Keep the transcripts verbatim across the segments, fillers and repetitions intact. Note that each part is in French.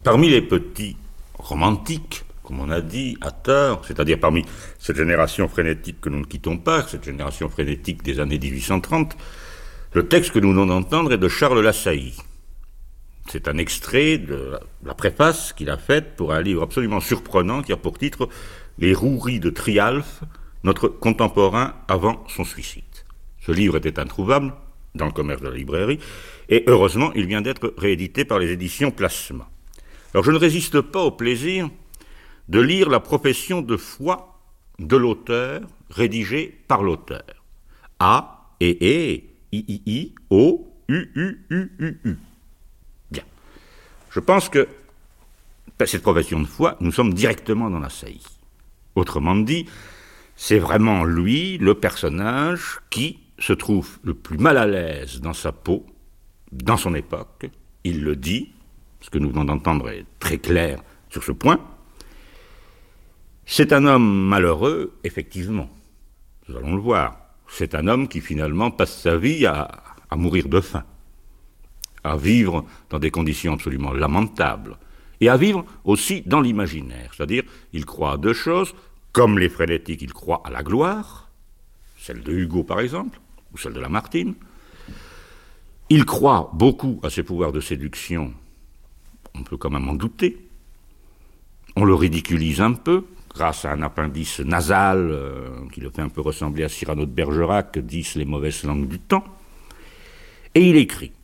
Parmi les petits romantiques, comme on a dit, à tort, c'est-à-dire parmi cette génération frénétique que nous ne quittons pas, cette génération frénétique des années dix-huit cent trente, le texte que nous venons d'entendre est de Charles Lassailly. C'est un extrait de la préface qu'il a faite pour un livre absolument surprenant qui a pour titre « Les roueries de Trialphe, notre contemporain avant son suicide ». Ce livre était introuvable dans le commerce de la librairie et heureusement il vient d'être réédité par les éditions Plasma. Alors je ne résiste pas au plaisir de lire la profession de foi de l'auteur rédigée par l'auteur. A, E, E, I, I, I, O, U, U, U, U, U. Bien. Je pense que cette profession de foi, nous sommes directement dans Lassailly. Autrement dit, c'est vraiment lui, le personnage, qui se trouve le plus mal à l'aise dans sa peau, dans son époque. Il le dit, ce que nous venons d'entendre est très clair sur ce point. C'est un homme malheureux, effectivement. Nous allons le voir. C'est un homme qui finalement passe sa vie à, à mourir de faim, à vivre dans des conditions absolument lamentables, et à vivre aussi dans l'imaginaire. C'est-à-dire, il croit à deux choses, comme les frénétiques, il croit à la gloire, celle de Hugo par exemple, ou celle de Lamartine. Il croit beaucoup à ses pouvoirs de séduction, on peut quand même en douter. On le ridiculise un peu, grâce à un appendice nasal euh, qui le fait un peu ressembler à Cyrano de Bergerac, disent les mauvaises langues du temps. Et il écrit.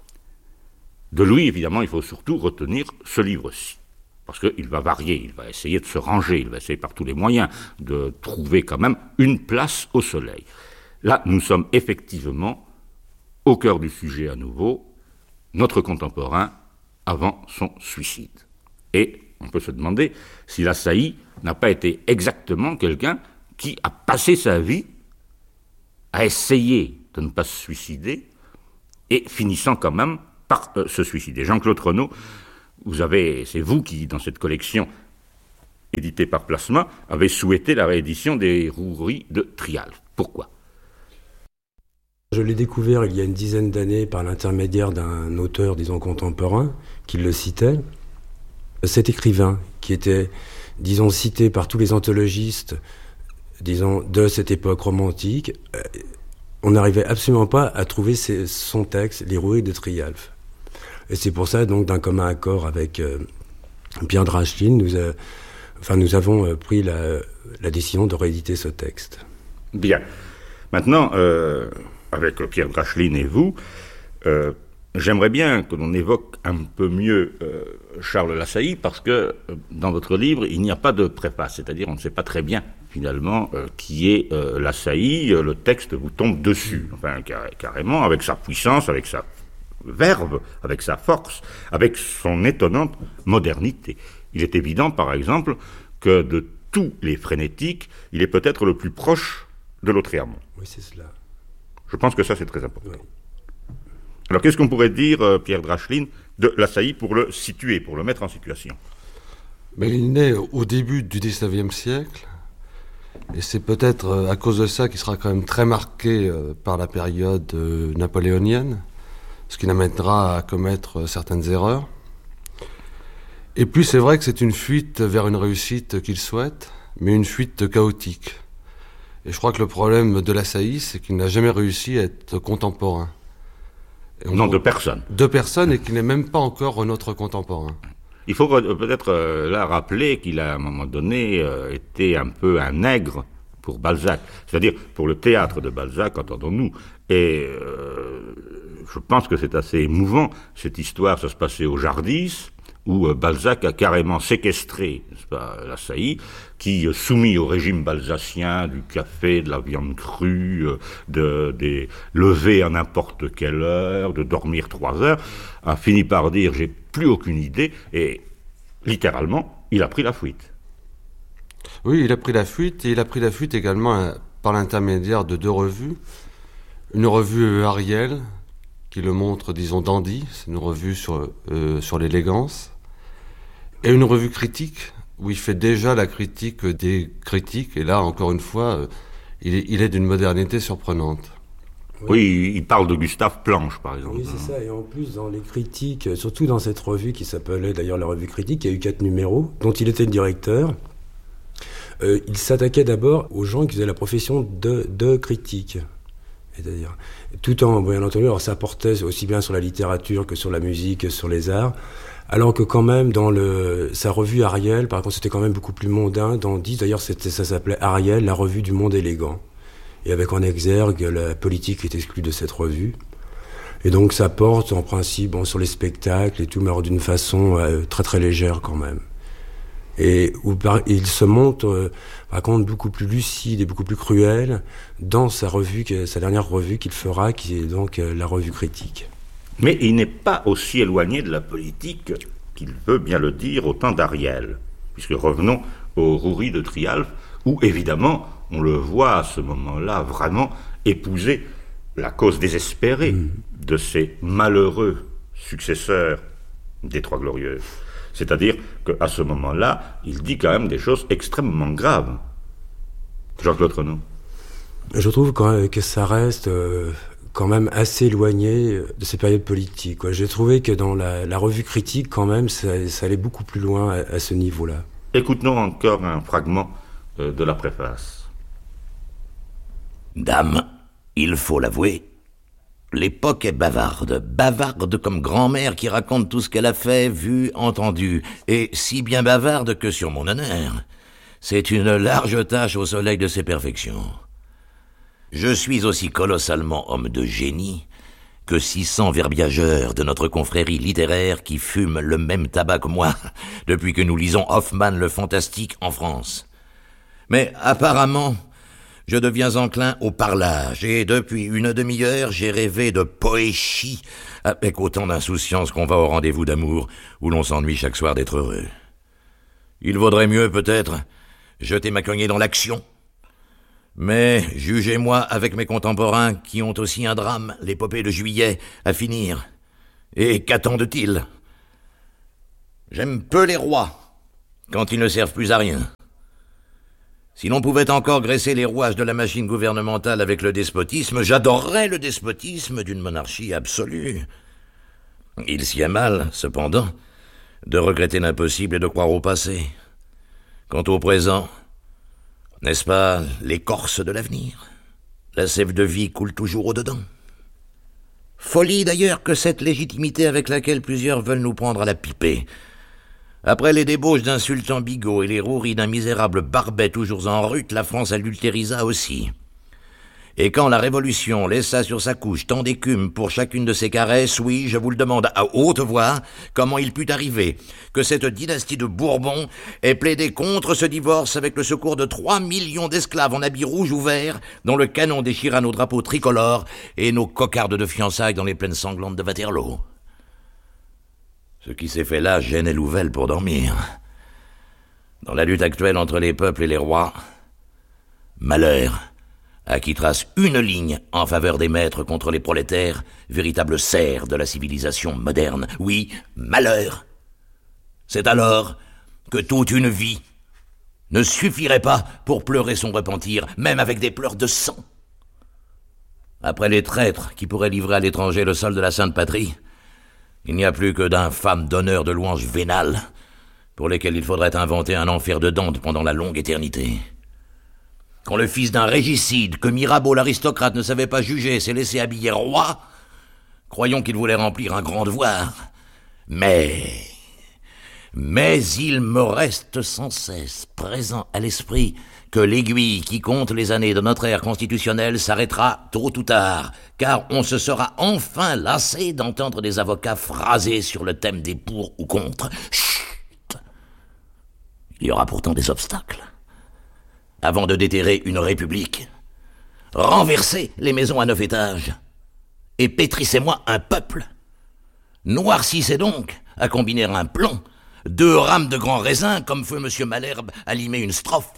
De lui, évidemment, il faut surtout retenir ce livre-ci, parce qu'il va varier, il va essayer de se ranger, il va essayer par tous les moyens de trouver quand même une place au soleil. Là, nous sommes effectivement au cœur du sujet à nouveau, notre contemporain avant son suicide. Et on peut se demander si Lassailly n'a pas été exactement quelqu'un qui a passé sa vie à essayer de ne pas se suicider et finissant quand même par euh, se suicider. Jean-Claude Renaud, vous avez, c'est vous qui, dans cette collection éditée par Plasma, avez souhaité la réédition des roueries de Trialphe. Pourquoi ? Je l'ai découvert il y a une dizaine d'années par l'intermédiaire d'un auteur, disons, contemporain, qui le citait. Cet écrivain, qui était, disons, cité par tous les anthologistes, disons, de cette époque romantique, on n'arrivait absolument pas à trouver ses, son texte, Les roueries de Trialphe. Et c'est pour ça, donc, d'un commun accord avec euh, Pierre Dracheline, nous, a, enfin, nous avons euh, pris la, la décision de rééditer ce texte. Bien. Maintenant, euh, avec Pierre Dracheline et vous, euh, j'aimerais bien que l'on évoque un peu mieux euh, Charles Lassailly, parce que euh, dans votre livre, il n'y a pas de préface, c'est-à-dire on ne sait pas très bien, finalement, euh, qui est euh, Lassailly. Le texte vous tombe dessus, enfin, car- carrément, avec sa puissance, avec sa verve, avec sa force, avec son étonnante modernité. Il est évident, par exemple, que de tous les frénétiques, il est peut-être le plus proche de Lautréamont. Oui, c'est cela. Je pense que ça, c'est très important. Oui. Alors, qu'est-ce qu'on pourrait dire, euh, Pierre Dracheline, de Lassailly pour le situer, pour le mettre en situation ? Mais il est né au début du dix-neuvième siècle, et c'est peut-être à cause de ça qu'il sera quand même très marqué par la période napoléonienne, ce qui l'amènera à commettre certaines erreurs. Et puis c'est vrai que c'est une fuite vers une réussite qu'il souhaite, mais une fuite chaotique. Et je crois que le problème de Lassailly, c'est qu'il n'a jamais réussi à être contemporain. Et Non, de personne. De personne, et qu'il n'est même pas encore notre contemporain. Il faut peut-être euh, là rappeler qu'il a à un moment donné euh, été un peu un nègre pour Balzac, c'est-à-dire pour le théâtre de Balzac, entendons-nous. Et euh, je pense que c'est assez émouvant, cette histoire, ça se passait au Jardis, où euh, Balzac a carrément séquestré, n'est-ce pas, Lassailly, qui, euh, soumis au régime balzacien, du café, de la viande crue, euh, de, des lever à n'importe quelle heure, de dormir trois heures, a fini par dire « j'ai plus aucune idée », et littéralement, il a pris la fuite. Oui, il a pris la fuite, et il a pris la fuite également euh, par l'intermédiaire de deux revues. Une revue Ariel, qui le montre, disons, dandy, c'est une revue sur, euh, sur l'élégance, et une revue critique, où il fait déjà la critique des critiques, et là, encore une fois, euh, il est, il est d'une modernité surprenante. Oui, oui, il parle de Gustave Planche, par exemple. Oui, c'est ça. Et en plus, dans les critiques, surtout dans cette revue qui s'appelait d'ailleurs la Revue Critique, il y a eu quatre numéros, dont il était le directeur. Euh, il s'attaquait d'abord aux gens qui faisaient la profession de, de critique. C'est-à-dire, tout en, bien entendu, alors ça portait aussi bien sur la littérature que sur la musique, que sur les arts. Alors que quand même, dans le, sa revue Ariel, par contre, c'était quand même beaucoup plus mondain. Dans dix, d'ailleurs, c'était, ça s'appelait Ariel, la revue du monde élégant. Et avec en exergue, la politique est exclue de cette revue. Et donc, ça porte, en principe, bon, sur les spectacles et tout, mais alors d'une façon euh, très très légère quand même. Et où, par, il se montre, euh, par contre, beaucoup plus lucide et beaucoup plus cruel dans sa revue, sa dernière revue qu'il fera, qui est donc euh, la Revue Critique. Mais il n'est pas aussi éloigné de la politique qu'il veut bien le dire au temps d'Ariel. Puisque revenons au Rouris de Trialf, où évidemment, on le voit à ce moment-là vraiment épouser la cause désespérée mmh. de ces malheureux successeurs des Trois Glorieuses. C'est-à-dire qu'à ce moment-là, il dit quand même des choses extrêmement graves. Jean-Claude Renaud. Je trouve quand même que ça reste euh, quand même assez éloigné de ces périodes politiques, quoi. J'ai trouvé que dans la, la Revue Critique, quand même, ça, ça allait beaucoup plus loin à, à ce niveau-là. Écoutons encore un fragment euh, de la préface. Dame, il faut l'avouer, l'époque est bavarde, bavarde comme grand-mère qui raconte tout ce qu'elle a fait, vu, entendu, et si bien bavarde que sur mon honneur, c'est une large tâche au soleil de ses perfections. Je suis aussi colossalement homme de génie que six cents verbiageurs de notre confrérie littéraire qui fument le même tabac que moi depuis que nous lisons Hoffmann le fantastique en France. Mais apparemment, je deviens enclin au parlage, et depuis une demi-heure, j'ai rêvé de poéchie, avec autant d'insouciance qu'on va au rendez-vous d'amour, où l'on s'ennuie chaque soir d'être heureux. Il vaudrait mieux, peut-être, jeter ma cognée dans l'action. Mais jugez-moi avec mes contemporains qui ont aussi un drame, l'épopée de Juillet, à finir. Et qu'attendent-ils ? J'aime peu les rois, quand ils ne servent plus à rien. Si l'on pouvait encore graisser les rouages de la machine gouvernementale avec le despotisme, j'adorerais le despotisme d'une monarchie absolue. Il s'y a mal, cependant, de regretter l'impossible et de croire au passé. Quant au présent, n'est-ce pas l'écorce de l'avenir ? La sève de vie coule toujours au-dedans. Folie d'ailleurs que cette légitimité avec laquelle plusieurs veulent nous prendre à la pipée. Après les débauches d'un sultan bigot et les roueries d'un misérable Barbet toujours en rute, la France adultérisa aussi. Et quand la Révolution laissa sur sa couche tant d'écume pour chacune de ses caresses, oui, je vous le demande à haute voix, comment il put arriver que cette dynastie de Bourbon ait plaidé contre ce divorce avec le secours de trois millions d'esclaves en habits rouges ou verts, dont le canon déchira nos drapeaux tricolores et nos cocardes de fiançailles dans les plaines sanglantes de Waterloo. Ce qui s'est fait là gênait Louvel pour dormir. Dans la lutte actuelle entre les peuples et les rois, malheur à qui trace une ligne en faveur des maîtres contre les prolétaires, véritable serre de la civilisation moderne. Oui, malheur. C'est alors que toute une vie ne suffirait pas pour pleurer son repentir, même avec des pleurs de sang. Après les traîtres qui pourraient livrer à l'étranger le sol de la Sainte Patrie, il n'y a plus que d'infâmes donneurs de louanges vénales, pour lesquels il faudrait inventer un enfer de Dante pendant la longue éternité. Quand le fils d'un régicide, que Mirabeau l'aristocrate ne savait pas juger, s'est laissé habiller roi, croyons qu'il voulait remplir un grand devoir. Mais... Mais il me reste sans cesse présent à l'esprit que l'aiguille qui compte les années de notre ère constitutionnelle s'arrêtera tôt ou tard, car on se sera enfin lassé d'entendre des avocats phraser sur le thème des pour ou contre. Chut ! Il y aura pourtant des obstacles. Avant de déterrer une république, renversez les maisons à neuf étages et pétrissez-moi un peuple. Noircissez donc, à combiner un plomb, deux rames de grands raisins comme feu monsieur Malherbe à limer une strophe.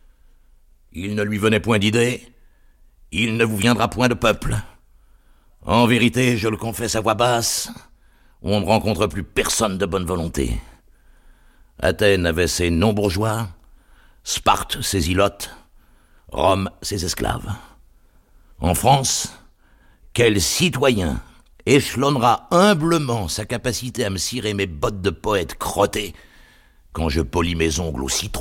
Il ne lui venait point d'idée, il ne vous viendra point de peuple. En vérité, je le confesse à voix basse, on ne rencontre plus personne de bonne volonté. Athènes avait ses non-bourgeois, Sparte ses ilotes, Rome ses esclaves. En France, Quel citoyen échelonnera humblement sa capacité à me cirer mes bottes de poète crotté quand je polis mes ongles au citron ?